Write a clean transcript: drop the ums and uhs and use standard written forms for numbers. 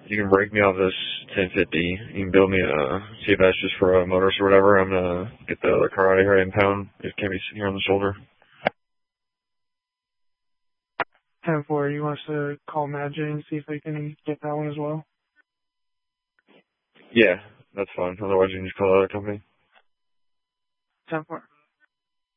you can break me off this 1050. You can build me a, see if that's just for a motorist or whatever. I'm gonna get the other car out of here and impound. It can't be sitting here on the shoulder. 10-4, you want us to call Mad J and see if they can get that one as well? Yeah, that's fine. Otherwise you can just call the other company. 10-4.